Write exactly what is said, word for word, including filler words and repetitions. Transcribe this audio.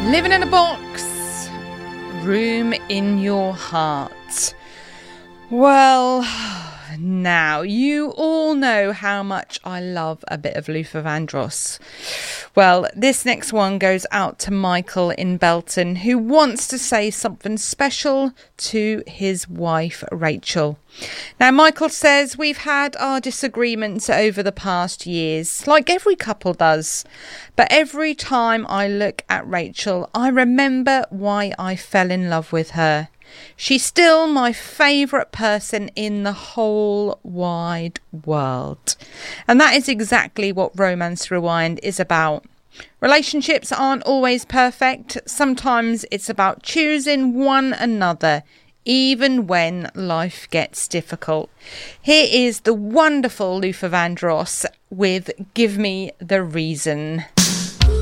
Living in a box, room in your heart. Well, now you all know how much I love a bit of Luther Vandross. Well, this next one goes out to Michael in Belton, who wants to say something special to his wife, Rachel. Now, Michael says, we've had our disagreements over the past years, like every couple does. But every time I look at Rachel, I remember why I fell in love with her. She's still my favourite person in the whole wide world. And that is exactly what Romance Rewind is about. Relationships aren't always perfect. Sometimes it's about choosing one another, even when life gets difficult. Here is the wonderful Luther Vandross with Give Me the Reason.